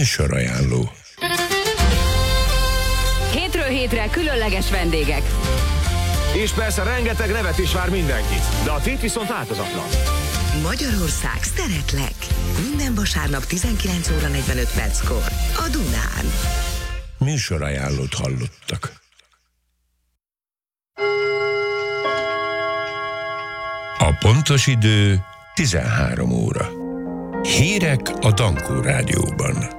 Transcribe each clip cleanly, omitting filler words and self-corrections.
Műsorajánló. Hétről hétre különleges vendégek. És persze rengeteg nevet is vár mindenkit, de a tét viszont változatlan. Magyarország, szeretlek! Minden vasárnap 19 óra 45 perckor a Dunán. Műsorajánlót hallottak. A pontos idő 13 óra. Hírek a Dankó Rádióban.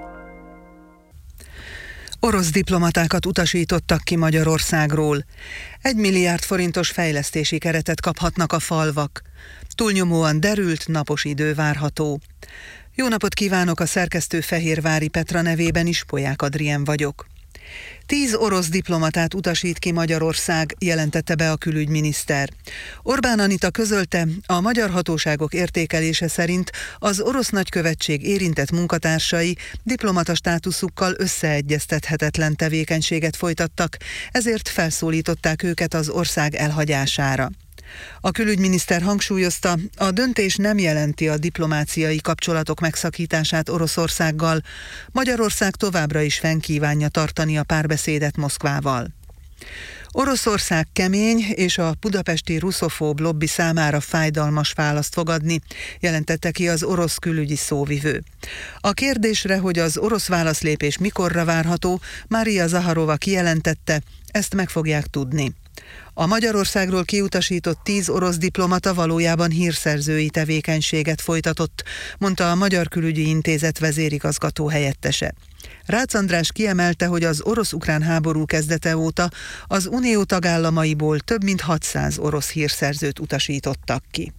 Orosz diplomatákat utasítottak ki Magyarországról. 1 milliárd forintos fejlesztési keretet kaphatnak a falvak. Túlnyomóan derült, napos idő várható. Jó napot kívánok, a szerkesztő Fehérvári Petra nevében is, Polyák Adrien vagyok. 10 orosz diplomatát utasít ki Magyarország, jelentette be a külügyminiszter. Orbán Anita közölte, a magyar hatóságok értékelése szerint az orosz nagykövetség érintett munkatársai diplomata státuszukkal összeegyeztethetetlen tevékenységet folytattak, ezért felszólították őket az ország elhagyására. A külügyminiszter hangsúlyozta, a döntés nem jelenti a diplomáciai kapcsolatok megszakítását Oroszországgal, Magyarország továbbra is fenn kívánja tartani a párbeszédet Moszkvával. Oroszország kemény és a budapesti russzofób lobby számára fájdalmas választ fog adni, jelentette ki az orosz külügyi szóvivő. A kérdésre, hogy az orosz válaszlépés mikorra várható, Maria Zaharova kijelentette, ezt meg fogják tudni. A Magyarországról kiutasított 10 orosz diplomata valójában hírszerzői tevékenységet folytatott, mondta a Magyar Külügyi Intézet vezérigazgató helyettese. Rácz András kiemelte, hogy az orosz-ukrán háború kezdete óta az unió tagállamaiból több mint 600 orosz hírszerzőt utasítottak ki.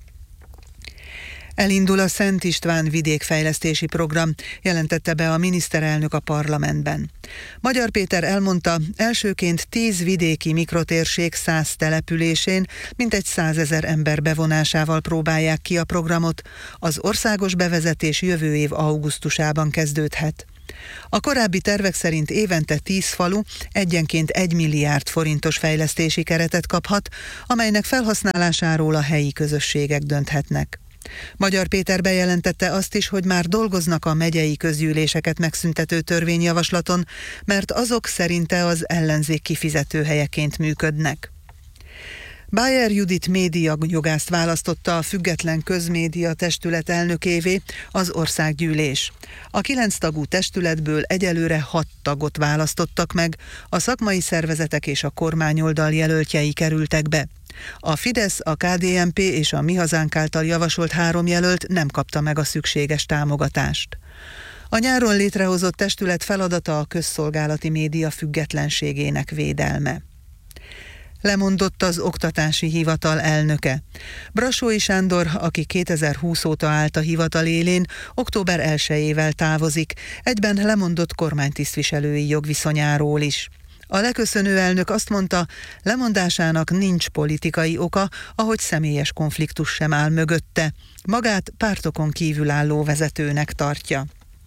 Elindul a Szent István vidékfejlesztési program, jelentette be a miniszterelnök a parlamentben. Magyar Péter elmondta, elsőként 10 vidéki mikrotérség 100 településén mintegy 100 000 ember bevonásával próbálják ki a programot. Az országos bevezetés jövő év augusztusában kezdődhet. A korábbi tervek szerint évente 10 falu egyenként 1 milliárd forintos fejlesztési keretet kaphat, amelynek felhasználásáról a helyi közösségek dönthetnek. Magyar Péter bejelentette azt is, hogy már dolgoznak a megyei közgyűléseket megszüntető törvényjavaslaton, mert azok szerinte az ellenzék kifizetőhelyeként működnek. Bájer Judit médiajogászt választotta a Független Közmédia Testület elnökévé az országgyűlés. A 9 tagú testületből egyelőre 6 tagot választottak meg, a szakmai szervezetek és a kormányoldal jelöltjei kerültek be. A Fidesz, a KDNP és a Mi Hazánk által javasolt 3 jelölt nem kapta meg a szükséges támogatást. A nyáron létrehozott testület feladata a közszolgálati média függetlenségének védelme. Lemondott az Oktatási Hivatal elnöke. Brassói Sándor, aki 2020 óta állt a hivatal élén, október 1-ével távozik, egyben lemondott kormánytisztviselői jogviszonyáról is. A leköszönő elnök azt mondta, lemondásának nincs politikai oka, ahogy személyes konfliktus sem áll mögötte. Magát pártokon kívülálló vezetőnek tartja.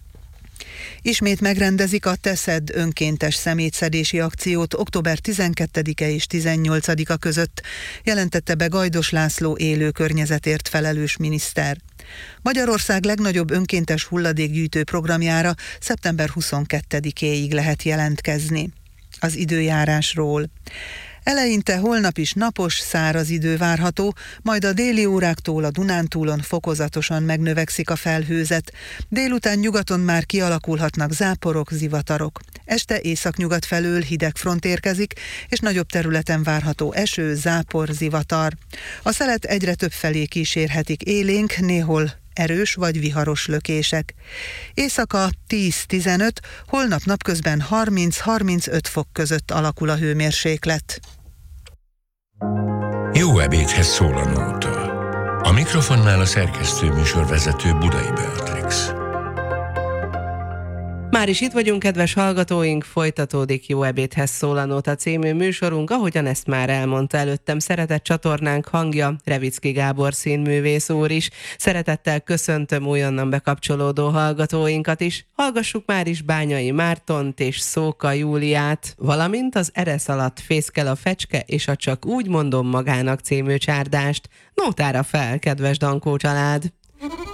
Ismét megrendezik a Teszed önkéntes szemétszedési akciót október 12-e és 18-a között, jelentette be Gajdos László élő környezetért felelős miniszter. Magyarország legnagyobb önkéntes hulladékgyűjtő programjára szeptember 22-éig lehet jelentkezni. Az időjárásról. Eleinte holnap is napos, száraz idő várható, majd a déli óráktól a Dunántúlon fokozatosan megnövekszik a felhőzet. Délután nyugaton már kialakulhatnak záporok, zivatarok. Este északnyugat felől hideg front érkezik, és nagyobb területen várható eső, zápor, zivatar. A szelet egyre több felé kísérhetik élénk, néhol erős vagy viharos lökések. Éjszaka 10-15, holnap napközben 30-35 fok között alakul a hőmérséklet. Jó ebédhez szól a nóta. A mikrofonnál a szerkesztő műsorvezető Budai Beatrix. Már is itt vagyunk, kedves hallgatóink, folytatódik Jó ebédhez szól a nóta című műsorunk, ahogyan ezt már elmondta előttem szeretett csatornánk hangja, Revicki Gábor színművész úr is. Szeretettel köszöntöm újonnan bekapcsolódó hallgatóinkat is. Hallgassuk már is Bányai Mártont és Szóka Júliát, valamint az Eresz alatt fészkel a fecske és a Csak úgy mondom magának című csárdást. Nótára fel, kedves Dankó család!